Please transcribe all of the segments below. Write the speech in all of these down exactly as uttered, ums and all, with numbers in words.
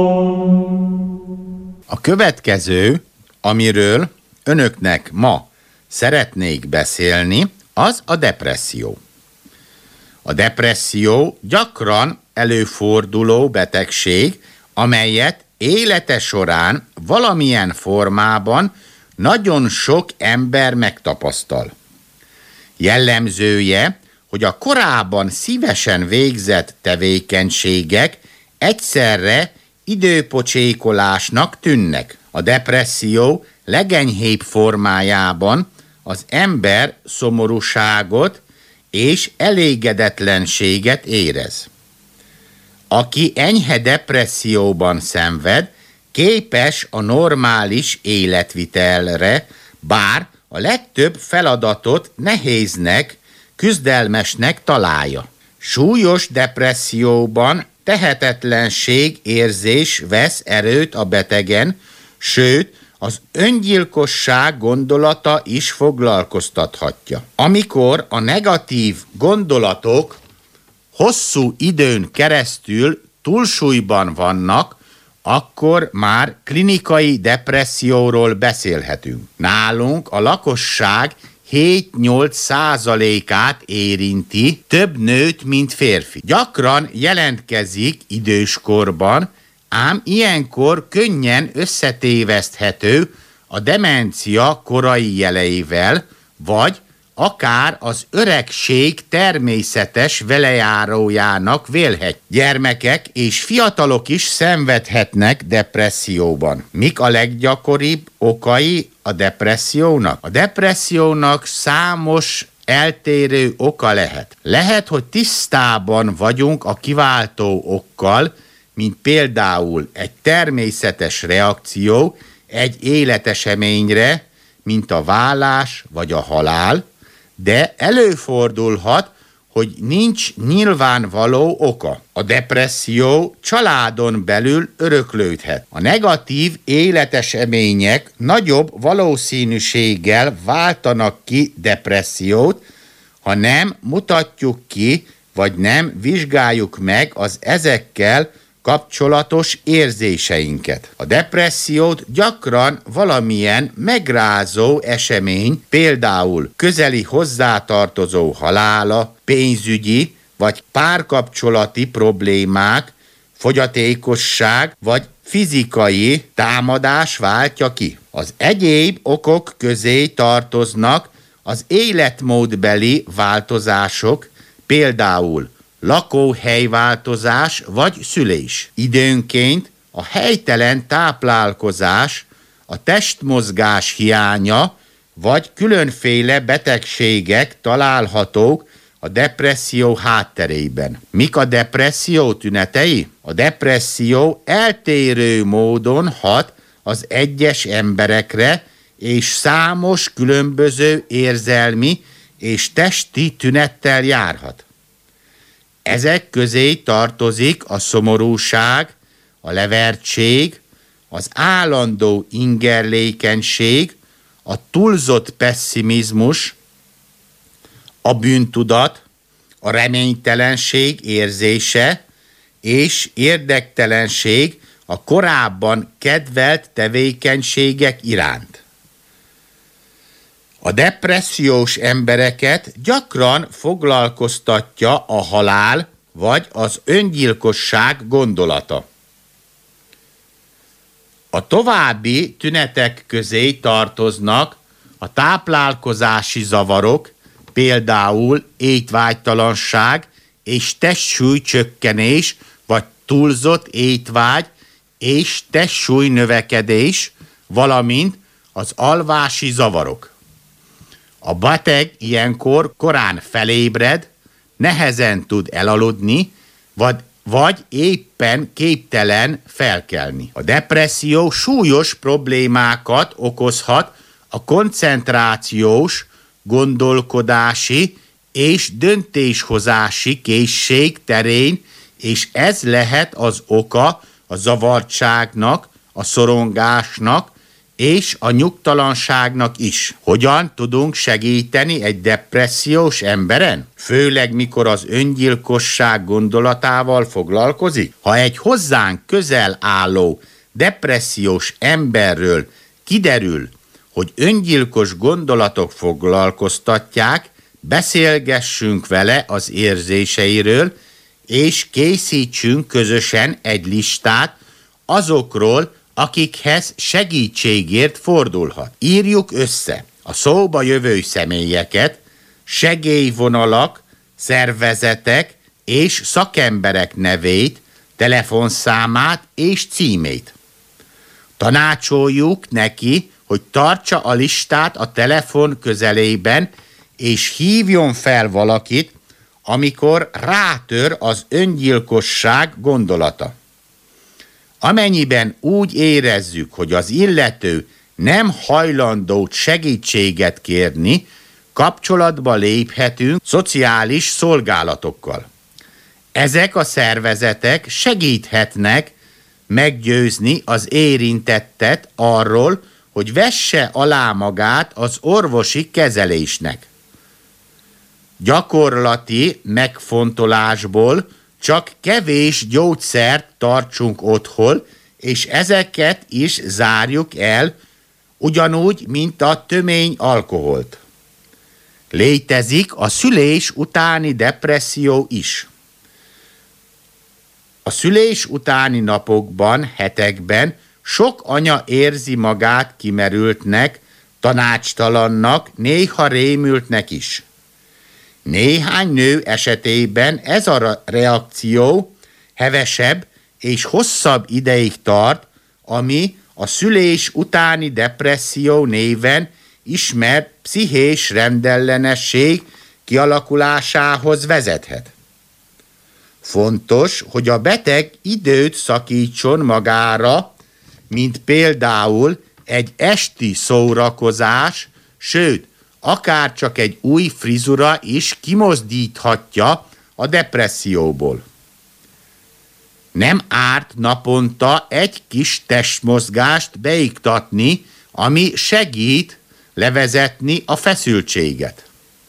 A következő, amiről önöknek ma szeretnék beszélni, az a depresszió. A depresszió gyakran előforduló betegség, amelyet élete során valamilyen formában nagyon sok ember megtapasztal. Jellemzője, hogy a korábban szívesen végzett tevékenységek egyszerre időpocsékolásnak tűnnek. A depresszió legenyhébb formájában az ember szomorúságot és elégedetlenséget érez. Aki enyhe depresszióban szenved, képes a normális életvitelre, bár a legtöbb feladatot nehéznek, küzdelmesnek találja. Súlyos depresszióban tehetetlenség érzés vesz erőt a betegen, sőt, az öngyilkosság gondolata is foglalkoztathatja. Amikor a negatív gondolatok hosszú időn keresztül túlsúlyban vannak, akkor már klinikai depresszióról beszélhetünk. Nálunk a lakosság hét-nyolc százalékát érinti, több nőt, mint férfi. Gyakran jelentkezik időskorban, ám ilyenkor könnyen összetéveszthető a demencia korai jeleivel, vagy akár az öregség természetes velejárójának vélhet. Gyermekek és fiatalok is szenvedhetnek depresszióban. Mik a leggyakoribb okai a depressziónak? A depressziónak számos eltérő oka lehet. Lehet, hogy tisztában vagyunk a kiváltó okkal, mint például egy természetes reakció egy életeseményre, mint a vállás vagy a halál, de előfordulhat, hogy nincs nyilvánvaló oka. A depresszió családon belül öröklődhet. A negatív életesemények nagyobb valószínűséggel váltanak ki depressziót, ha nem mutatjuk ki, vagy nem vizsgáljuk meg az ezekkel kapcsolatos érzéseinket. A depressziót gyakran valamilyen megrázó esemény, például közeli hozzátartozó halála, pénzügyi vagy párkapcsolati problémák, fogyatékosság vagy fizikai támadás váltja ki. Az egyéb okok közé tartoznak az életmódbeli változások, például lakóhelyváltozás vagy szülés. Időnként a helytelen táplálkozás, a testmozgás hiánya vagy különféle betegségek találhatók a depresszió hátterében. Mik a depresszió tünetei? A depresszió eltérő módon hat az egyes emberekre, és számos különböző érzelmi és testi tünettel járhat. Ezek közé tartozik a szomorúság, a levertség, az állandó ingerlékenység, a túlzott pesszimizmus, a bűntudat, a reménytelenség érzése és érdektelenség a korábban kedvelt tevékenységek iránt. A depressziós embereket gyakran foglalkoztatja a halál vagy az öngyilkosság gondolata. A további tünetek közé tartoznak a táplálkozási zavarok, például étvágytalanság és testsúlycsökkenés, vagy túlzott étvágy és testsúly növekedés, valamint az alvási zavarok. A beteg ilyenkor korán felébred, nehezen tud elaludni, vagy, vagy éppen képtelen felkelni. A depresszió súlyos problémákat okozhat a koncentrációs, gondolkodási és döntéshozási készség terén, és ez lehet az oka a zavartságnak, a szorongásnak és a nyugtalanságnak is. Hogyan tudunk segíteni egy depressziós emberen? Főleg mikor az öngyilkosság gondolatával foglalkozik? Ha egy hozzánk közel álló depressziós emberről kiderül, hogy öngyilkos gondolatok foglalkoztatják, beszélgessünk vele az érzéseiről, és készítsünk közösen egy listát azokról, akikhez segítségért fordulhat. Írjuk össze a szóba jövő személyeket, segélyvonalak, szervezetek és szakemberek nevét, telefonszámát és címét. Tanácsoljuk neki, hogy tartsa a listát a telefon közelében, és hívjon fel valakit, amikor rátör az öngyilkosság gondolata. Amennyiben úgy érezzük, hogy az illető nem hajlandó segítséget kérni, kapcsolatba léphetünk szociális szolgálatokkal. Ezek a szervezetek segíthetnek meggyőzni az érintettet arról, hogy vesse alá magát az orvosi kezelésnek. Gyakorlati megfontolásból csak kevés gyógyszert tartsunk otthon, és ezeket is zárjuk el, ugyanúgy, mint a tömény alkoholt. Létezik a szülés utáni depresszió is. A szülés utáni napokban, hetekben sok anya érzi magát kimerültnek, tanácstalannak, néha rémültnek is. Néhány nő esetében ez a reakció hevesebb és hosszabb ideig tart, ami a szülés utáni depresszió néven ismert pszichés rendellenesség kialakulásához vezethet. Fontos, hogy a beteg időt szakítson magára, mint például egy esti szórakozás, sőt, akár csak egy új frizura is kimozdíthatja a depresszióból. Nem árt naponta egy kis testmozgást beiktatni, ami segít levezetni a feszültséget.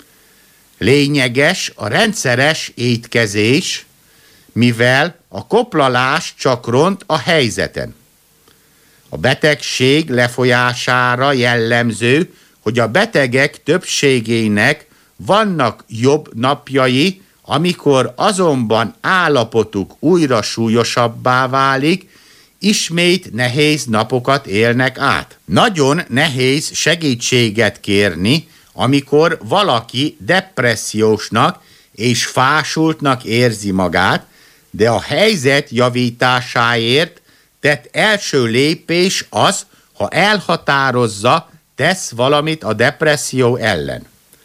Lényeges a rendszeres étkezés, mivel a koplalás csak ront a helyzeten. A betegség lefolyására jellemző, hogy a betegek többségének vannak jobb napjai, amikor azonban állapotuk újra súlyosabbá válik, ismét nehéz napokat élnek át. Nagyon nehéz segítséget kérni, amikor valaki depressziósnak és fásultnak érzi magát, de a helyzet javításáért tett első lépés az, ha elhatározza, tesz valamit a depresszió ellen.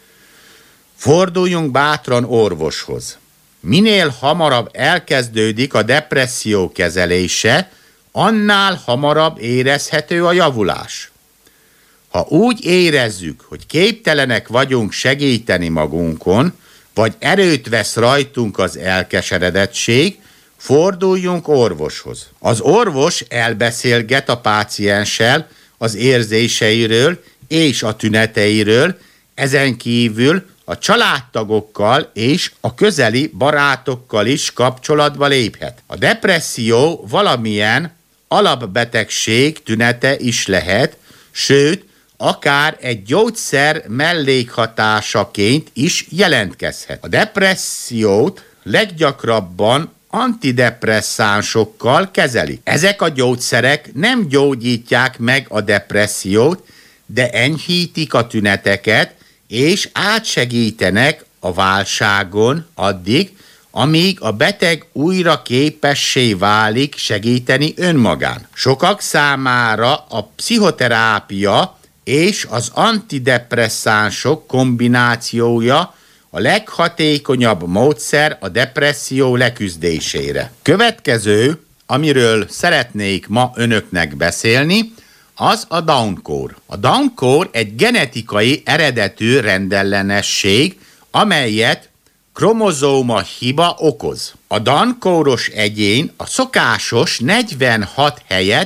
Forduljunk bátran orvoshoz. Minél hamarabb elkezdődik a depresszió kezelése, annál hamarabb érezhető a javulás. Ha úgy érezzük, hogy képtelenek vagyunk segíteni magunkon, vagy erőt vesz rajtunk az elkeseredettség, forduljunk orvoshoz. Az orvos elbeszélget a pácienssel az érzéseiről és a tüneteiről, ezen kívül a családtagokkal és a közeli barátokkal is kapcsolatba léphet. A depresszió valamilyen alapbetegség tünete is lehet, sőt, akár egy gyógyszer mellékhatásaként is jelentkezhet. A depressziót leggyakrabban antidepresszánsokkal kezelik. Ezek a gyógyszerek nem gyógyítják meg a depressziót, de enyhítik a tüneteket, és átsegítenek a válságon addig, amíg a beteg újra képessé válik segíteni önmagán. Sokak számára a pszichoterápia és az antidepresszánsok kombinációja a leghatékonyabb módszer a depresszió leküzdésére. Következő, amiről szeretnék ma önöknek beszélni, az a Down-kór. A Down-kór egy genetikai eredetű rendellenesség, amelyet kromozóma hiba okoz. A Down-kóros egyén a szokásos negyvenhat helyett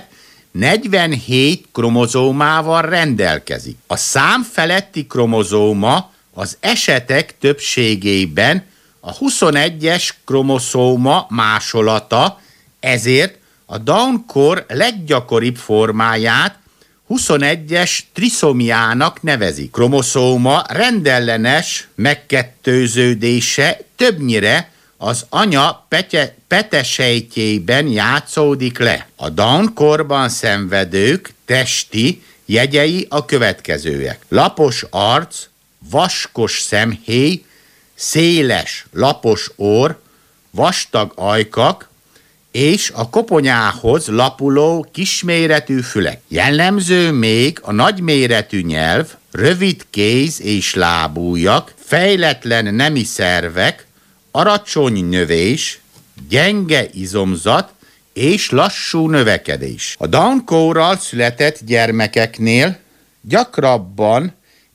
negyvenhét kromozómával rendelkezik. A szám feletti kromozóma az esetek többségében a huszonegyes kromoszóma másolata, ezért a Down-kór leggyakoribb formáját huszonegyes triszomiának nevezik. Kromoszóma rendellenes megkettőződése többnyire az anya pete, petesejtjében játszódik le. A Down-kórban szenvedők testi jegyei a következőek: lapos arc, vaskos szemhéj, széles, lapos orr, vastag ajkak, és a koponyához lapuló kisméretű fülek. Jellemző még a nagyméretű nyelv, rövid kéz és lábújak, fejletlen nemi szervek, aracsony növés, gyenge izomzat és lassú növekedés. A Down-kórral született gyermekeknél gyakrabban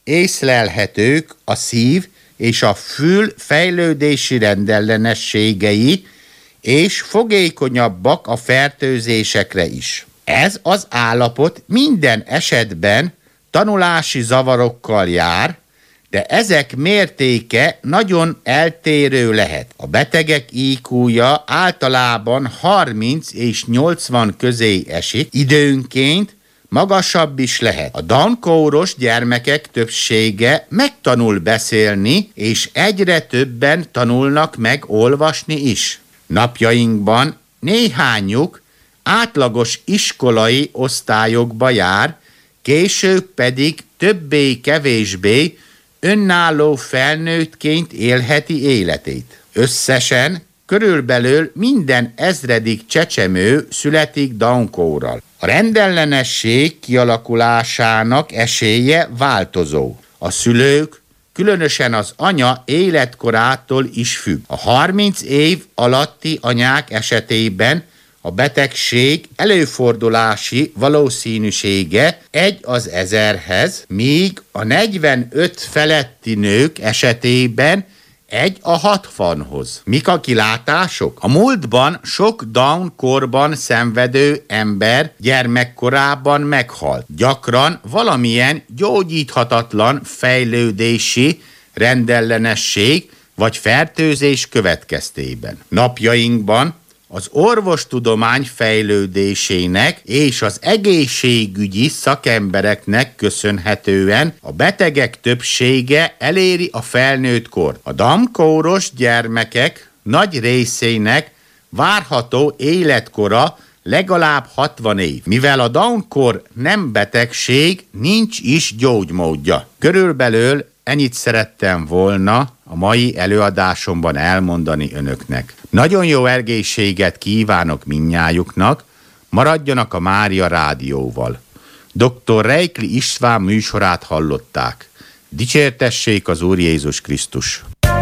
észlelhetők a szív és a fül fejlődési rendellenességei, és fogékonyabbak a fertőzésekre is. Ez az állapot minden esetben tanulási zavarokkal jár, de ezek mértéke nagyon eltérő lehet. A betegek í kúja általában harminc és nyolcvan közé esik, időnként magasabb is lehet. A Down-kóros gyermekek többsége megtanul beszélni, és egyre többen tanulnak meg olvasni is. Napjainkban néhányuk átlagos iskolai osztályokba jár, később pedig többé-kevésbé önálló felnőttként élheti életét. Összesen körülbelül minden ezredik csecsemő születik Down-kórral. A rendellenesség kialakulásának esélye változó. A szülők, különösen az anya életkorától is függ. A harminc év alatti anyák esetében a betegség előfordulási valószínűsége egy az ezerhez, míg a negyvenöt feletti nők esetében egy a hatvanhoz. Mik a kilátások? A múltban sok Down-kórban szenvedő ember gyermekkorában meghalt. Gyakran valamilyen gyógyíthatatlan fejlődési rendellenesség vagy fertőzés következtében. Napjainkban az orvostudomány fejlődésének és az egészségügyi szakembereknek köszönhetően a betegek többsége eléri a felnőtt kort. A Down-kóros gyermekek nagy részének várható életkora legalább hatvan év. Mivel a Down-kór nem betegség, nincs is gyógymódja. Körülbelül ennyit szerettem volna a mai előadásomban elmondani önöknek. Nagyon jó egészséget kívánok mindnyájuknak, maradjanak a Mária Rádióval. doktor Reikli István műsorát hallották. Dicsértessék az Úr Jézus Krisztus!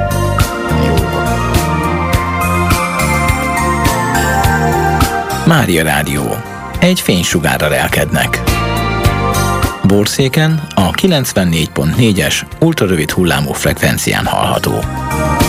Mária Rádió. Egy fénysugárra lelkednek. Borszéken a kilencvennégy pont négyes ultrarövid hullámú frekvencián hallható.